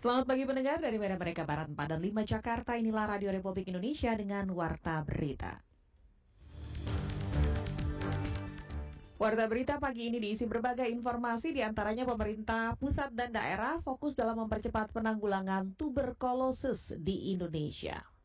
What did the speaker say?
Selamat pagi pendengar dari Medan Merdeka Barat 4 dan 5 Jakarta. Inilah Radio Republik Indonesia dengan Warta Berita. Warta Berita pagi ini diisi berbagai informasi, diantaranya pemerintah pusat dan daerah fokus dalam mempercepat penanggulangan tuberkulosis di Indonesia.